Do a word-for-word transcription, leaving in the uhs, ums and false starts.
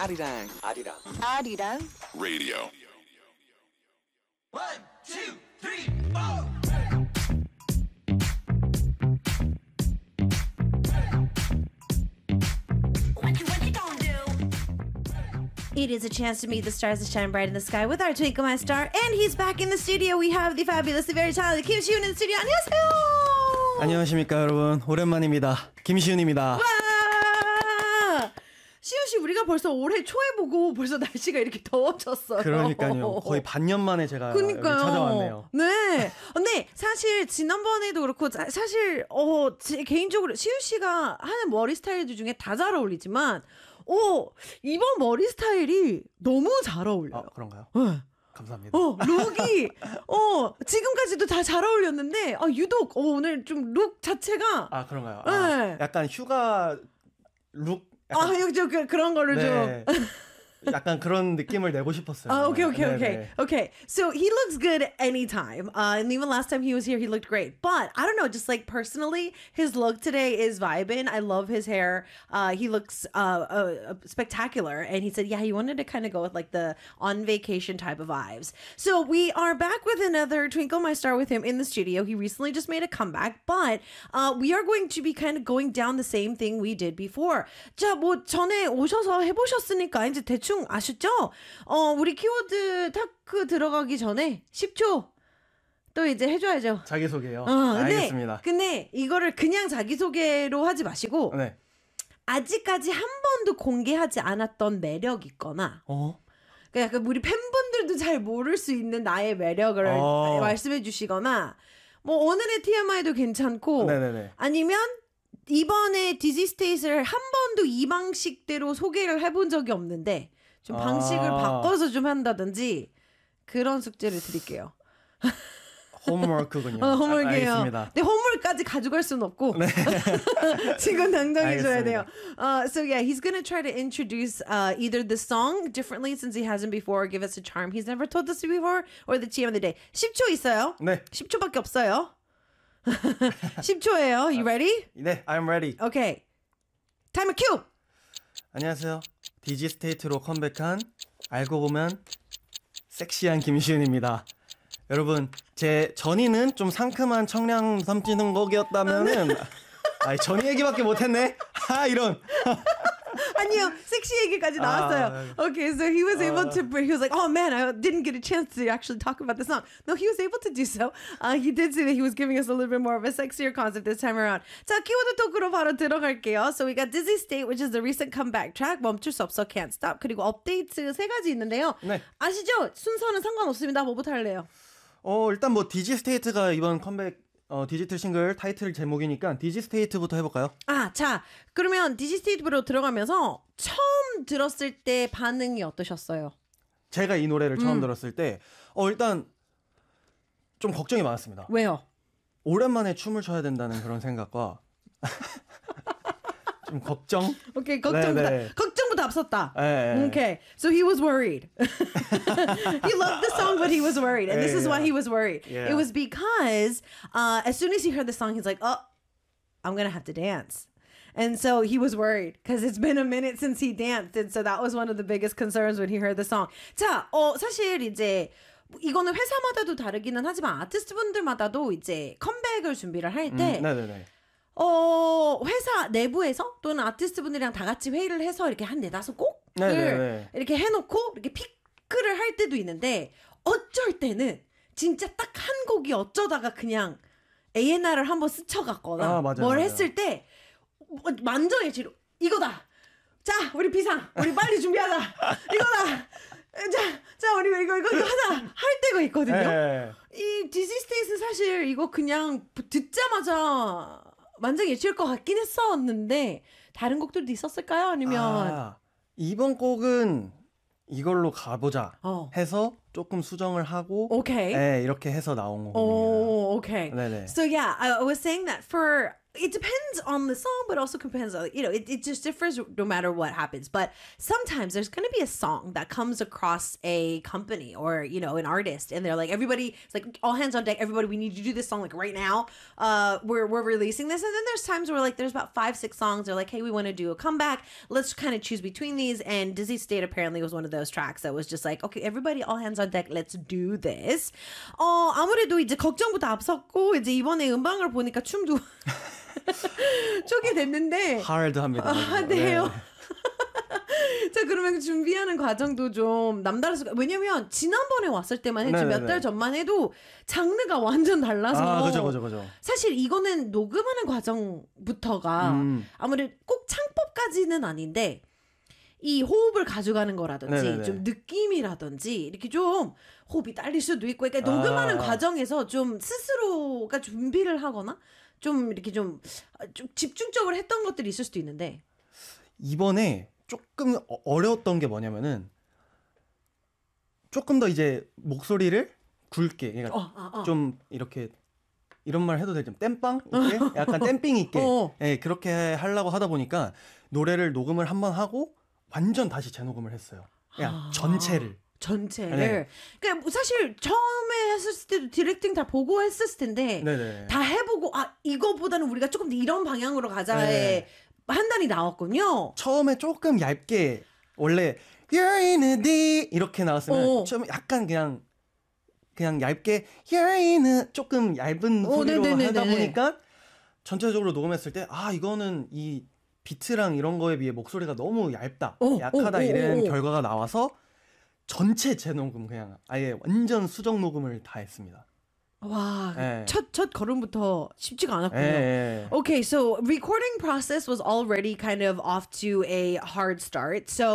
아리랑 아리랑 아리랑 Radio. One, two, three, four. It is a chance to meet the stars that shine bright in the sky with our Twinkle My Star, and he's back in the studio. We have the fabulous, the very talented Kim Siun in the studio. 안녕하세요. 안녕하십니까 여러분, 오랜만입니다. 김시훈입니다. 와! 시훈 씨, 우리가 벌써 올해 초에 보고 벌써 날씨가 이렇게 더워졌어요. 그러니까요. 거의 반년 만에 제가 그러니까요. 여기 찾아왔네요. 네. 근데 사실 지난번에도 그렇고 사실 어, 제 개인적으로 시훈 씨가 하는 머리 스타일들 중에 다 잘 어울리지만 오, 이번 머리 스타일이 너무 잘 어울려요. 아, 그런가요? 네. 감사합니다. 어, 룩이, 어, 지금까지도 다 잘 어울렸는데, 아, 유독, 어, 오늘 좀 룩 자체가. 아, 그런가요? 네. 아, 약간 휴가 룩? 약간, 아, 좀 그, 그런 거를 네. 좀. 약간 그런 느낌을 내고 싶었어요. Oh, okay, okay, 네네. okay, okay. So he looks good anytime. Uh, and even last time he was here, he looked great. But I don't know, just like personally, his look today is vibing. I love his hair. Uh, he looks uh, uh, spectacular. And he said, yeah, he wanted to kind of go with like the on vacation type of vibes. So we are back with another Twinkle My Star with him in the studio. He recently just made a comeback, but uh, we are going to be kind of going down the same thing we did before. 자, 뭐 전에 오셔서 해보셨으니까 이제 대충 아셨죠? 어, 우리 키워드 타크 들어가기 전에 십 초 또 이제 해줘야죠. 자기소개요. 어, 근데, 알겠습니다. 근데 이거를 그냥 자기소개로 하지 마시고 네. 아직까지 한 번도 공개하지 않았던 매력 있거나 어? 그러니까 우리 팬분들도 잘 모를 수 있는 나의 매력을 어. 말씀해 주시거나 뭐 오늘의 티엠아이도 괜찮고 네네네. 아니면 이번에 디지스테이트를 한 번도 이 방식대로 소개를 해본 적이 없는데 좀 방식을 아. 바꿔서 좀 한다든지 그런 숙제를 드릴게요. 홈워크군요. 어, 홈워크예요. 아, 알겠습니다. 근데 홈워크까지 가져갈 수는 없고 네. 지금 당장 해줘야 돼요. Uh, so yeah, he's gonna try to introduce uh, either the song differently since he hasn't before, or give us a charm he's never told us before, or the T M of the day. 십 초 있어요. 네. 십 초밖에 없어요. 십 초예요. You ready? 네, I'm ready. Okay. Timer cue. 안녕하세요. 디지스테이트로 컴백한 알고 보면 섹시한 김시훈입니다. 여러분, 제 전이는 좀 상큼한 청량 섬지는 곡이었다면은 아, 전이 얘기밖에 못했네. 아, 이런. 아니요, 섹시 얘기까지 나왔어요. 아, Okay, so he was able to. He was like, "Oh man, I didn't get a chance to actually talk about the song." No, he was able to do so. Uh, he did say that he was giving us a little bit more of a sexier concept this time around. 자, 키워드 토크로 바로 들어갈게요. So we got Dizzy State, which is the recent comeback track. 멈출 수 없어, Can't Stop. 그리고 업데이트 세 가지 있는데요. 네. 아시죠? 순서는 상관없습니다. 뭐부터 할래요? 어, 일단 뭐 디지스테이트가 이번 컴백 어, 디지털 싱글 타이틀 제목이니까 디지스테이트부터 해볼까요? 아, 자, 그러면 디지스테이트로 들어가면서 처음 들었을 때 반응이 어떠셨어요? 제가 이 노래를 처음 음. 들었을 때 어, 일단 좀 걱정이 많았습니다. 왜요? 오랜만에 춤을 춰야 된다는 그런 생각과 좀 걱정? 오케이, 걱정부터, 네, 네. 걱정부터 앞섰다. 네, 네. Okay, so he was worried. He loved the song, but he was worried. And this is why he was worried. Yeah. It was because uh, as soon as he heard the song, he's like, oh, I'm going to have to dance. And so he was worried because it's been a minute since he danced. And so that was one of the biggest concerns when he heard the song. 자, 어, 사실 이제 이거는 회사마다도 다르기는 하지만 아티스트 분들마다도 이제 컴백을 준비를 할 때 음, 네네네. 어, 회사 내부에서 또는 아티스트 분들이랑 다 같이 회의를 해서 이렇게 한 네다섯 곡을 네네네. 이렇게 해놓고 이렇게 피크를 할 때도 있는데 어쩔 때는 진짜 딱 한 곡이 어쩌다가 그냥 에이엔알을 한번 스쳐갔거나 아, 맞아요, 뭘 맞아요. 했을 때 만정일치로 이거다. 자, 우리 비상. 우리 빨리 준비하자. 이거다. 자, 자, 우리 이거 이거 이거 하자. 할 때가 있거든요. 네. 이 디지스테이트 사실 이거 그냥 듣자마자 만장일치일 것 같긴 했었는데 다른 곡들도 있었을까요? 아니면 아, 이번 곡은 이걸로 가보자 어. 해서 조금 수정을 하고 오케이. 네, 이렇게 해서 나온 곡입니다. Oh, okay. 네네. So yeah, I, I was saying that for it depends on the song, but also depends on, you know, it, it just differs no matter what happens. But sometimes there's going to be a song that comes across a company or, you know, an artist, and they're like, everybody, it's like all hands on deck, everybody, we need to do this song like right now. Uh, we're, we're releasing this. And then there's times where like there's about five, six songs. They're like, hey, we want to do a comeback. Let's kind of choose between these. And Dizzy State apparently was one of those tracks that was just like, okay, everybody, all hands on deck, let's do this. 어, 아무래도 이제 걱정부터 앞섰고, 이제 이번에 음방을 보니까 춤도 쪼개 됐는데. 하드합니다. 아, 네요. 자, 그러면 준비하는 과정도 좀 남다르서, 왜냐면 지난번에 왔을 때만 해도 몇 달 전만 해도 장르가 완전 달라서. 아, 그죠, 그죠, 그죠. 사실 이거는 녹음하는 과정부터가 음. 아무래도 꼭 창법까지는 아닌데 이 호흡을 가져가는 거라든지 네네네. 좀 느낌이라든지 이렇게 좀 호흡이 딸릴 수도 있고, 그러니까 녹음하는 아. 과정에서 좀 스스로가 준비를 하거나 좀 이렇게 좀, 좀 집중적으로 했던 것들이 있을 수도 있는데. 이번에 조금 어- 어려웠던 게 뭐냐면은 조금 더 이제 목소리를 굵게, 그러니까 어, 아, 어. 좀 이렇게 이런 말 해도 되죠? 땜빵 있게, 약간 땜빵 있게, 어. 예, 그렇게 하려고 하다 보니까 노래를 녹음을 한번 하고 완전 다시 재녹음을 했어요. 그냥 아. 전체를. 전체를. 네. 그러니까 뭐 사실 처음에 했을 때도 디렉팅 다 보고 했을 텐데 네네. 다 해보고 아 이거보다는 우리가 조금 더 이런 방향으로 가자의 네. 판단이 나왔군요. 처음에 조금 얇게, 원래 You're in a D 이렇게 나왔으면 어. 처음에 약간 그냥 그냥 얇게 You're in a 조금 얇은 어, 소리로 네네네네. 하다 보니까 전체적으로 녹음했을 때 아 이거는 이 비트랑 이런 거에 비해 목소리가 너무 얇다, 어, 약하다 어, 어, 이런 어, 어. 결과가 나와서 전체 재녹음, 그냥 아예 완전 수정 녹음을 다 했습니다. 와, 네. 첫, 첫 걸음부터 쉽지가 않았군요. 예, 예. Okay, so recording process was already kind of off to a hard start. So